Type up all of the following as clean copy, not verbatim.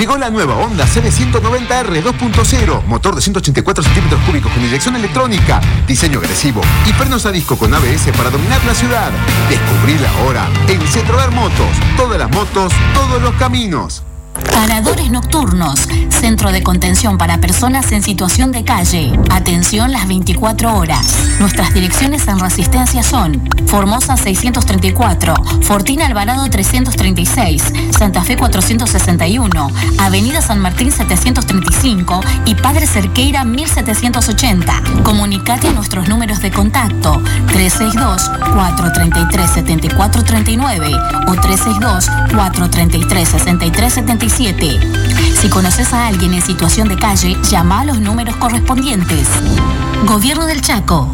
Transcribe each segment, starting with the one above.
Llegó la nueva Honda CB190R 2.0, motor de 184 centímetros cúbicos con inyección electrónica, diseño agresivo y frenos a disco con ABS para dominar la ciudad. Descubrila ahora en Cetroar Motos. Todas las motos, todos los caminos. Paradores nocturnos, centro de contención para personas en situación de calle. Atención las 24 horas. Nuestras direcciones en Resistencia son Formosa 634, Fortín Alvarado 336, Santa Fe 461, Avenida San Martín 735 y Padre Cerqueira 1780. Comunicate a nuestros números de contacto 362-433-7439 o 362-433-6377. Si conoces a alguien en situación de calle, llama a los números correspondientes. Gobierno del Chaco.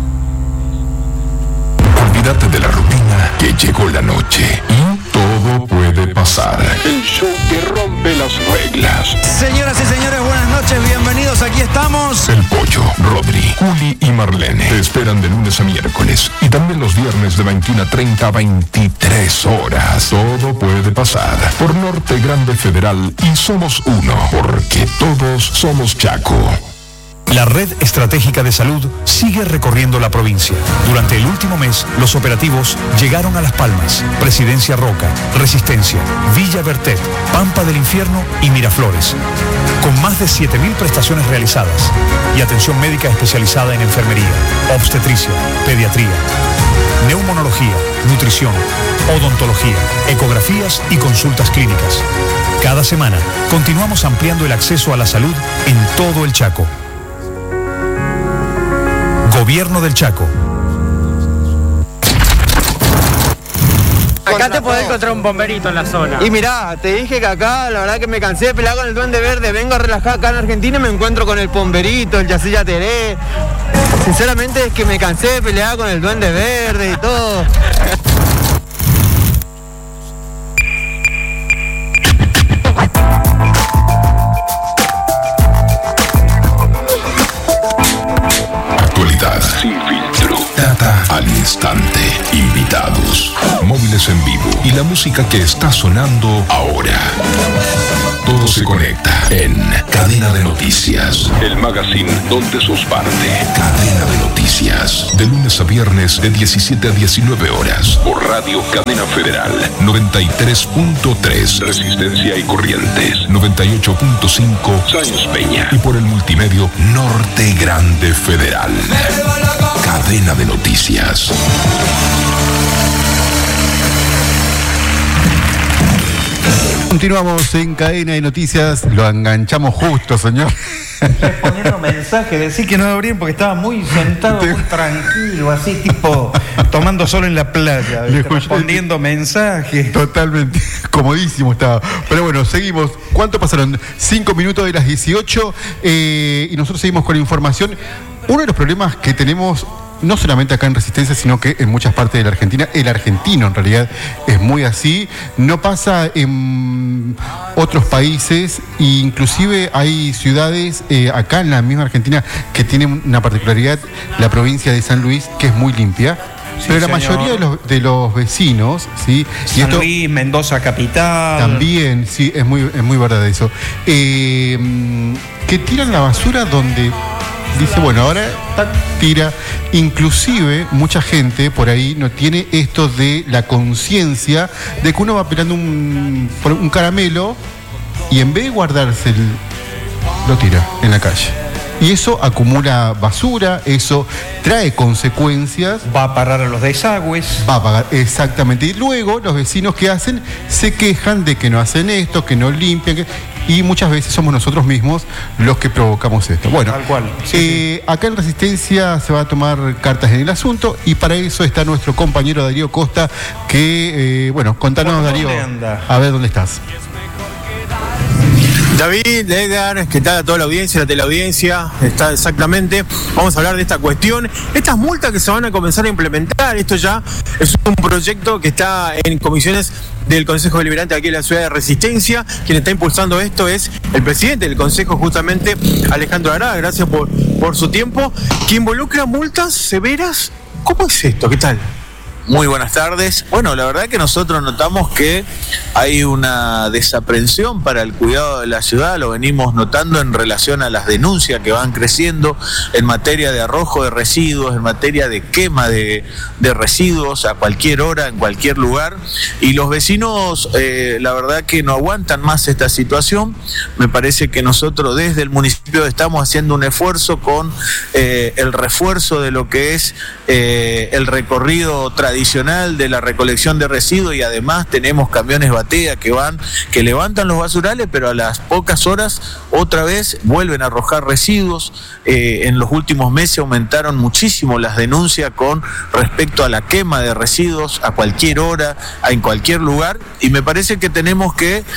Olvídate de la rutina, que llegó la noche y todo puede pasar. El show que rompe las reglas. Señoras y señores, buenas noches, bienvenidos, aquí estamos. El Pollo, Rodri, Juli y Marlene te esperan de lunes a miércoles y también los viernes de 21:30 a 23 horas. Todo puede pasar por Norte Grande Federal y somos uno, porque todos somos Chaco. La Red Estratégica de Salud sigue recorriendo la provincia. Durante el último mes, los operativos llegaron a Las Palmas, Presidencia Roca, Resistencia, Villa Bertet, Pampa del Infierno y Miraflores. Con más de 7.000 prestaciones realizadas y atención médica especializada en enfermería, obstetricia, pediatría, neumonología, nutrición, odontología, ecografías y consultas clínicas. Cada semana, continuamos ampliando el acceso a la salud en todo el Chaco. Gobierno del Chaco. Acá te podés encontrar un bomberito en la zona. Y mirá, te dije que acá, la verdad que me cansé de pelear con el Duende Verde. Vengo a relajar acá en Argentina y me encuentro con el Pomberito, el Yacilla Teré. Sinceramente es que me cansé de pelear con el Duende Verde y todo. Actualidad sin filtro. Data al instante. Invitados. Móviles en vivo. Y la música que está sonando ahora. Todo se conecta en Cadena de Noticias. El magazine donde sos parte. Cadena de Noticias. De lunes a viernes de 17 a 19 horas. Por Radio Cadena Federal. 93.3. Resistencia y Corrientes. 98.5. Sáenz Peña. Y por el multimedio Norte Grande Federal. Cadena de Noticias. Continuamos en Cadena de Noticias. Lo enganchamos justo, señor. Respondiendo mensajes, decir que no abrían porque estaba muy sentado, muy tranquilo, así tipo tomando sol en la playa, respondiendo mensajes. Totalmente, comodísimo estaba. Pero bueno, seguimos. ¿Cuánto pasaron? 5 minutos de las 18 y nosotros seguimos con la información. Uno de los problemas que tenemos, no solamente acá en Resistencia, sino que en muchas partes de la Argentina, el argentino en realidad es muy así, no pasa en otros países, e inclusive hay ciudades acá en la misma Argentina que tienen una particularidad, la provincia de San Luis, que es muy limpia. Sí, pero la mayoría de los vecinos, ¿sí? San Luis, Mendoza capital. También, sí, es muy verdad eso. Que tiran la basura donde dice, bueno, ahora tira. Inclusive mucha gente por ahí no tiene esto de la conciencia de que uno va pelando un caramelo y en vez de guardarse lo tira en la calle. Y eso acumula basura, eso trae consecuencias. Va a parar a los desagües. Va a pagar, exactamente. Y luego los vecinos que hacen se quejan de que no hacen esto, que no limpian. Y muchas veces somos nosotros mismos los que provocamos esto. Bueno, tal cual. Sí. Acá en Resistencia se va a tomar cartas en el asunto y para eso está nuestro compañero Darío Costa que, contanos, Darío, a ver dónde estás. David, Edgar, ¿qué tal a toda la audiencia, la teleaudiencia? Está exactamente. Vamos a hablar de esta cuestión. Estas multas que se van a comenzar a implementar, esto ya es un proyecto que está en comisiones del Consejo Deliberante aquí en la ciudad de Resistencia. Quien está impulsando esto es el presidente del Consejo, justamente Alejandro Arada. Gracias por su tiempo. Que involucra multas severas. ¿Cómo es esto? ¿Qué tal? Muy buenas tardes. Bueno, la verdad que nosotros notamos que hay una desaprensión para el cuidado de la ciudad, lo venimos notando en relación a las denuncias que van creciendo en materia de arrojo de residuos, en materia de quema de residuos a cualquier hora, en cualquier lugar, y los vecinos la verdad que no aguantan más esta situación. Me parece que nosotros desde el municipio estamos haciendo un esfuerzo con el refuerzo de lo que es el recorrido tradicional de la recolección de residuos, y además tenemos camiones batea que levantan los basurales, pero a las pocas horas otra vez vuelven a arrojar residuos. En los últimos meses aumentaron muchísimo las denuncias con respecto a la quema de residuos a cualquier hora, en cualquier lugar, y me parece que tenemos que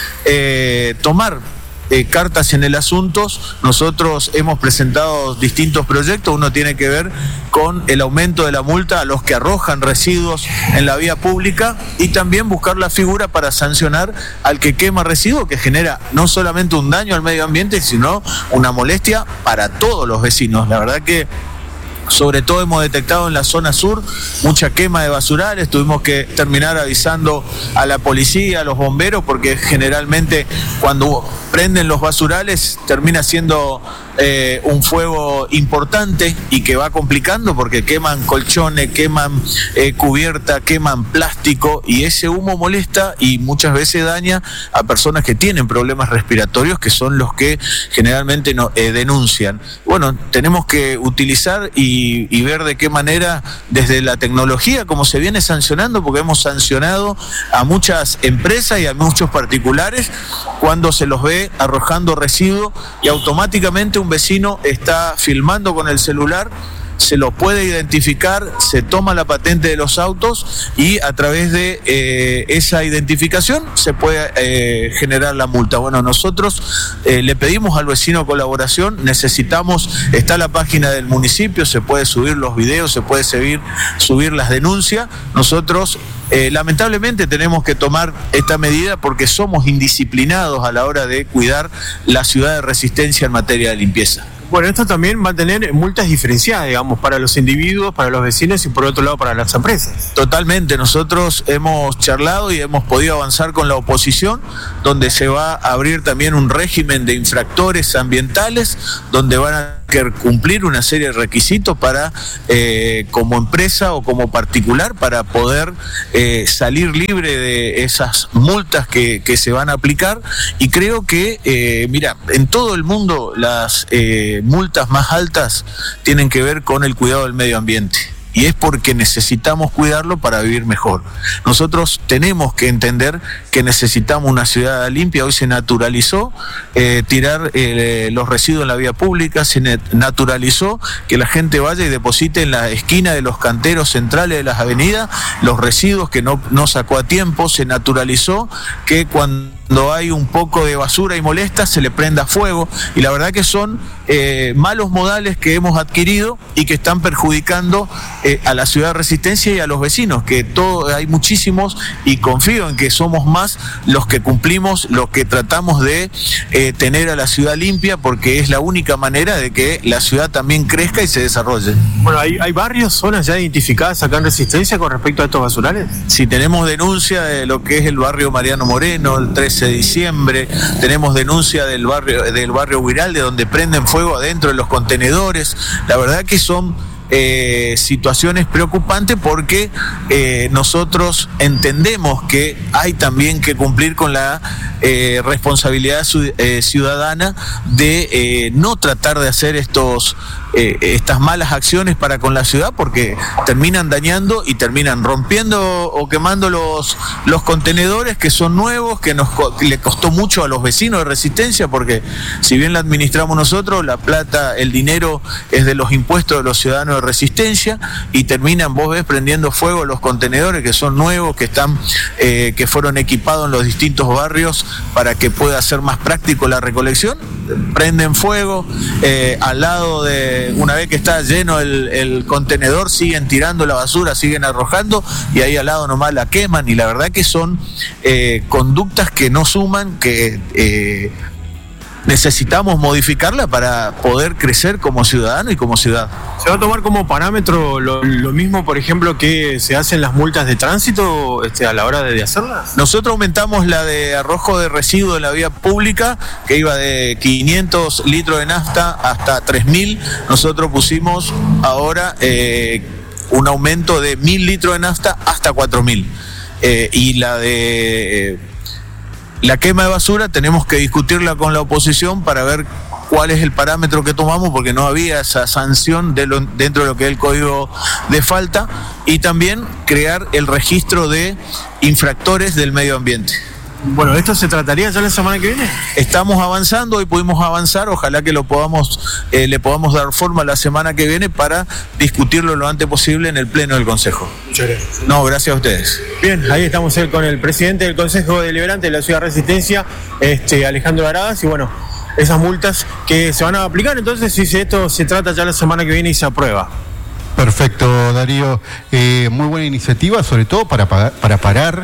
tomar cartas en el asunto. Nosotros hemos presentado distintos proyectos. Uno tiene que ver con el aumento de la multa a los que arrojan residuos en la vía pública, y también buscar la figura para sancionar al que quema residuos, que genera no solamente un daño al medio ambiente, sino una molestia para todos los vecinos. La verdad que sobre todo hemos detectado en la zona sur mucha quema de basurales. Tuvimos que terminar avisando a la policía, a los bomberos, porque generalmente cuando prenden los basurales termina siendo un fuego importante y que va complicando, porque queman colchones, queman cubierta, queman plástico, y ese humo molesta y muchas veces daña a personas que tienen problemas respiratorios, que son los que generalmente denuncian. Bueno, tenemos que utilizar y ver de qué manera desde la tecnología, como se viene sancionando, porque hemos sancionado a muchas empresas y a muchos particulares cuando se los ve arrojando residuos, y automáticamente un vecino está filmando con el celular, se lo puede identificar, se toma la patente de los autos, y a través de esa identificación se puede generar la multa. Bueno, nosotros le pedimos al vecino colaboración, está la página del municipio, se puede subir los videos, se puede subir las denuncias. Nosotros lamentablemente tenemos que tomar esta medida porque somos indisciplinados a la hora de cuidar la ciudad de Resistencia en materia de limpieza. Bueno, esto también va a tener multas diferenciadas, digamos, para los individuos, para los vecinos y por otro lado para las empresas. Totalmente, nosotros hemos charlado y hemos podido avanzar con la oposición, donde se va a abrir también un régimen de infractores ambientales, donde van a cumplir una serie de requisitos para, como empresa o como particular, para poder salir libre de esas multas que se van a aplicar. Y creo que, mira, en todo el mundo las multas más altas tienen que ver con el cuidado del medio ambiente. Y es porque necesitamos cuidarlo para vivir mejor. Nosotros tenemos que entender que necesitamos una ciudad limpia. Hoy se naturalizó tirar los residuos en la vía pública, se naturalizó que la gente vaya y deposite en la esquina de los canteros centrales de las avenidas los residuos que no sacó a tiempo. Se naturalizó que cuando hay un poco de basura y molesta se le prenda fuego, y la verdad que son malos modales que hemos adquirido y que están perjudicando a la ciudad de Resistencia y a los vecinos, que hay muchísimos, y confío en que somos más los que cumplimos, los que tratamos de tener a la ciudad limpia, porque es la única manera de que la ciudad también crezca y se desarrolle. Bueno, ¿hay barrios, zonas ya identificadas acá en Resistencia con respecto a estos basurales? Sí, tenemos denuncia de lo que es el barrio Mariano Moreno, el 13 de diciembre, tenemos denuncia del barrio Huiralde, donde prenden fuego adentro de los contenedores. La verdad que son situaciones preocupantes, porque nosotros entendemos que hay también que cumplir con la responsabilidad ciudadana de no tratar de hacer estas malas acciones para con la ciudad, porque terminan dañando y terminan rompiendo o quemando los contenedores que son nuevos, que le costó mucho a los vecinos de Resistencia, porque si bien la administramos nosotros, la plata, el dinero es de los impuestos de los ciudadanos de Resistencia, y terminan, vos ves, prendiendo fuego los contenedores que son nuevos, que fueron equipados en los distintos barrios para que pueda ser más práctico la recolección. Prenden fuego, al lado de, una vez que está lleno el contenedor, siguen tirando la basura, siguen arrojando, y ahí al lado nomás la queman, y la verdad que son conductas que no suman, que necesitamos modificarla para poder crecer como ciudadano y como ciudad. ¿Se va a tomar como parámetro lo mismo, por ejemplo, que se hacen las multas de tránsito a la hora de hacerlas? Nosotros aumentamos la de arrojo de residuos en la vía pública, que iba de 500 litros de nafta hasta 3.000. Nosotros pusimos ahora un aumento de 1.000 litros de nafta hasta 4.000. Y la de la quema de basura tenemos que discutirla con la oposición para ver cuál es el parámetro que tomamos, porque no había esa sanción dentro de lo que es el código de falta, y también crear el registro de infractores del medio ambiente. Bueno, ¿esto se trataría ya la semana que viene? Estamos avanzando, hoy pudimos avanzar, ojalá que le podamos dar forma la semana que viene para discutirlo lo antes posible en el Pleno del Consejo. Muchas gracias. No, gracias a ustedes. Bien, ahí estamos con el presidente del Consejo Deliberante de la Ciudad Resistencia, Alejandro Aradas, y bueno, esas multas que se van a aplicar, entonces si esto se trata ya la semana que viene y se aprueba. Perfecto, Darío. Muy buena iniciativa, sobre todo para parar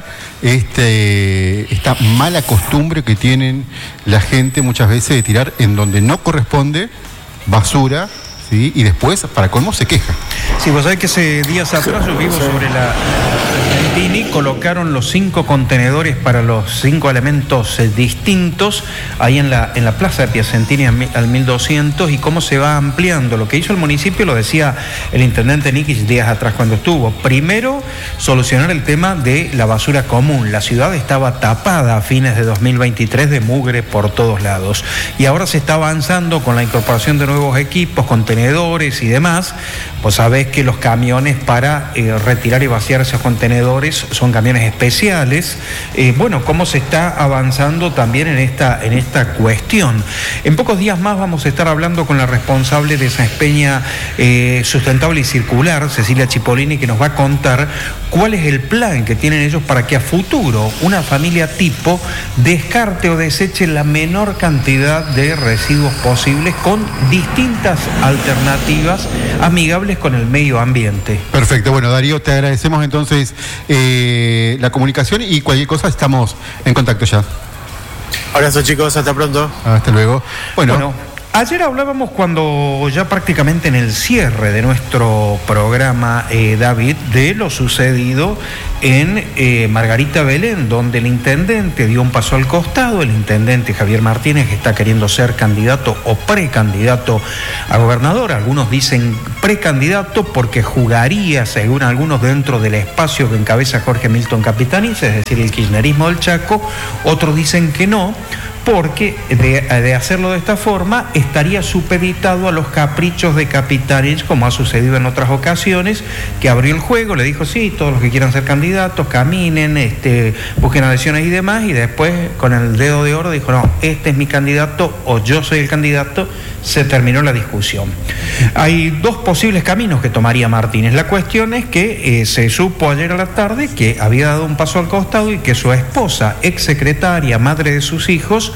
esta mala costumbre que tienen la gente muchas veces de tirar en donde no corresponde basura, ¿sí? Y después, para colmo, se queja. Sí, vos sabés que hace días atrás yo vivo sobre la Argentini, colocaron los 5 contenedores para los 5 elementos distintos ahí en la plaza de Piacentini al 1200, y cómo se va ampliando. Lo que hizo el municipio, lo decía el intendente Nikic días atrás cuando estuvo. Primero, solucionar el tema de la basura común. La ciudad estaba tapada a fines de 2023 de mugre por todos lados. Y ahora se está avanzando con la incorporación de nuevos equipos, contenedores y demás. Vos sabés que los camiones para retirar y vaciar esos contenedores son camiones especiales. Cómo se está avanzando también en esta cuestión. En pocos días más vamos a estar hablando con la responsable de Sáenz Peña Sustentable y Circular, Cecilia Cipollini, que nos va a contar cuál es el plan que tienen ellos para que a futuro una familia tipo descarte o deseche la menor cantidad de residuos posibles con distintas alternativas amigables con el medio ambiente. Perfecto, bueno, Darío, te agradecemos entonces la comunicación, y cualquier cosa estamos en contacto ya. Abrazo, chicos, hasta pronto. Hasta luego. Bueno, ayer hablábamos, cuando ya prácticamente en el cierre de nuestro programa, David, de lo sucedido en Margarita Belén, donde el intendente dio un paso al costado. El intendente Javier Martínez está queriendo ser candidato o precandidato a gobernador. Algunos dicen precandidato porque jugaría, según algunos, dentro del espacio que encabeza Jorge Milton Capitanich, es decir, el kirchnerismo del Chaco. Otros dicen que no, porque de hacerlo de esta forma estaría supeditado a los caprichos de Capitanich, como ha sucedido en otras ocasiones, que abrió el juego, le dijo sí, todos los que quieran ser candidatos, caminen, busquen adhesiones y demás, y después con el dedo de oro dijo no, este es mi candidato o yo soy el candidato. Se terminó la discusión. Hay 2 posibles caminos que tomaría Martínez. La cuestión es que se supo ayer a la tarde que había dado un paso al costado y que su esposa, exsecretaria, madre de sus hijos,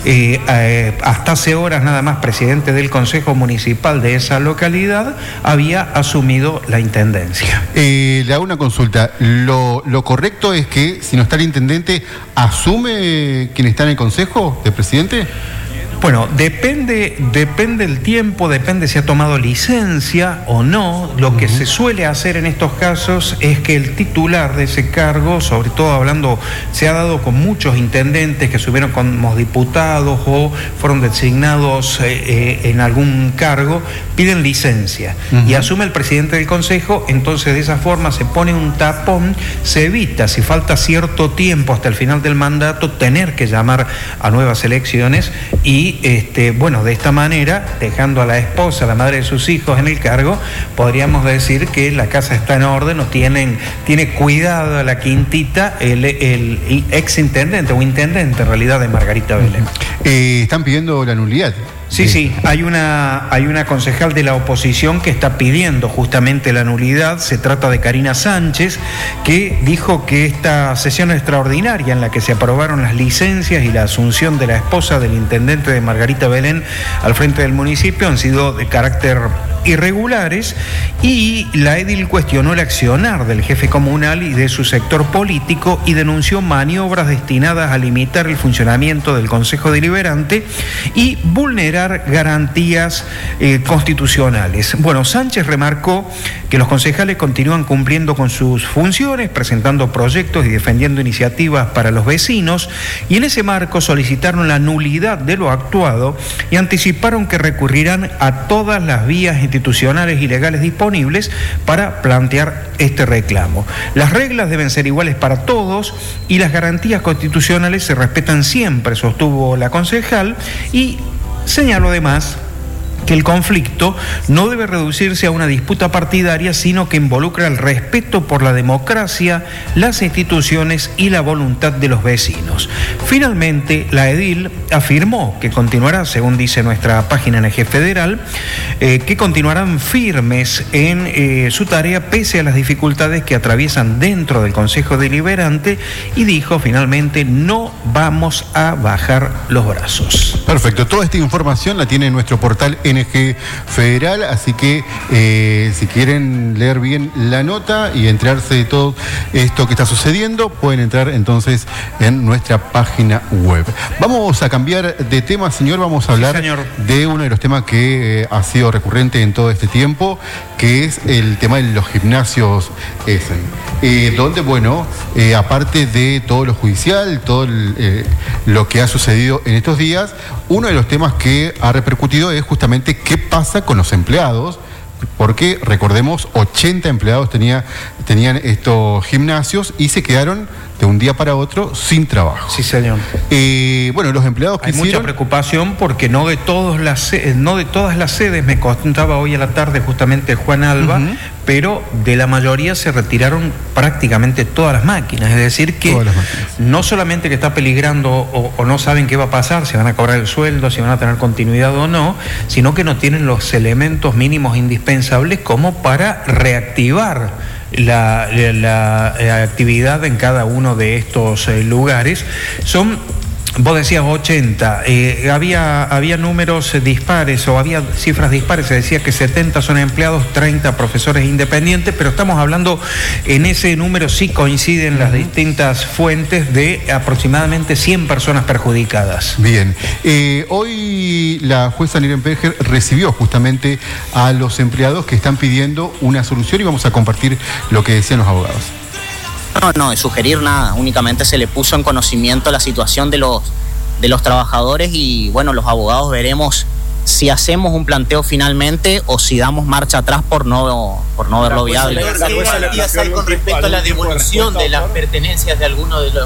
hasta hace horas nada más presidente del Consejo Municipal de esa localidad, había asumido la intendencia. Le hago una consulta. ¿Lo correcto es que, si no está el intendente, asume quien está en el Consejo de presidente? Bueno, depende el tiempo, depende si ha tomado licencia o no. Lo que se suele hacer en estos casos es que el titular de ese cargo, sobre todo hablando, se ha dado con muchos intendentes que subieron como diputados o fueron designados en algún cargo, piden licencia y asume el presidente del consejo. Entonces, de esa forma se pone un tapón, se evita, si falta cierto tiempo hasta el final del mandato, tener que llamar a nuevas elecciones. Y de esta manera, dejando a la esposa, la madre de sus hijos en el cargo, podríamos decir que la casa está en orden, o tiene cuidado a la quintita el ex intendente o intendente en realidad de Margarita Belén. Están pidiendo la nulidad. Sí, hay una concejal de la oposición que está pidiendo justamente la nulidad. Se trata de Karina Sánchez, que dijo que esta sesión extraordinaria en la que se aprobaron las licencias y la asunción de la esposa del intendente de Margarita Belén al frente del municipio han sido de carácter irregulares, y la edil cuestionó el accionar del jefe comunal y de su sector político y denunció maniobras destinadas a limitar el funcionamiento del Consejo Deliberante y vulnerar garantías constitucionales. Bueno, Sánchez remarcó que los concejales continúan cumpliendo con sus funciones, presentando proyectos y defendiendo iniciativas para los vecinos, y en ese marco solicitaron la nulidad de lo actuado y anticiparon que recurrirán a todas las vías institucionales y legales disponibles para plantear este reclamo. Las reglas deben ser iguales para todos y las garantías constitucionales se respetan siempre, sostuvo la concejal, y señaló además que el conflicto no debe reducirse a una disputa partidaria, sino que involucra el respeto por la democracia, las instituciones y la voluntad de los vecinos. Finalmente, la edil afirmó que continuará, según dice nuestra página en Eje Federal, que continuarán firmes en su tarea pese a las dificultades que atraviesan dentro del Consejo Deliberante, y dijo finalmente: no vamos a bajar los brazos. Perfecto, toda esta información la tiene en nuestro portal NG Federal, así que si quieren leer bien la nota y enterarse de todo esto que está sucediendo, pueden entrar entonces en nuestra página web. Vamos a cambiar de tema, señor. Vamos a hablar de uno de los temas que ha sido recurrente en todo este tiempo, que es el tema de los gimnasios donde, bueno, aparte de todo lo judicial, todo lo que ha sucedido en estos días, uno de los temas que ha repercutido es justamente qué pasa con los empleados, porque recordemos, 80 empleados tenían estos gimnasios y se quedaron de un día para otro sin trabajo. Sí, señor. Bueno, los empleados que hay mucha preocupación porque no de todas las sedes, me contaba hoy a la tarde justamente Juan Alba, pero de la mayoría se retiraron prácticamente todas las máquinas. Es decir que no solamente que está peligrando o no saben qué va a pasar, si van a cobrar el sueldo, si van a tener continuidad o no, sino que no tienen los elementos mínimos indispensables como para reactivar la actividad en cada uno de estos lugares. Vos decías 80, había números dispares o había cifras dispares, se decía que 70 son empleados, 30 profesores independientes, pero estamos hablando, en ese número sí coinciden las distintas fuentes, de aproximadamente 100 personas perjudicadas. Bien, hoy la jueza Nirenberger recibió justamente a los empleados que están pidiendo una solución y vamos a compartir lo que decían los abogados. No, de sugerir nada, únicamente se le puso en conocimiento la situación de los trabajadores y bueno, los abogados veremos si hacemos un planteo finalmente o si damos marcha atrás por no verlo viable. ¿Qué garantías hay con respecto a la devolución de las pertenencias de algunos de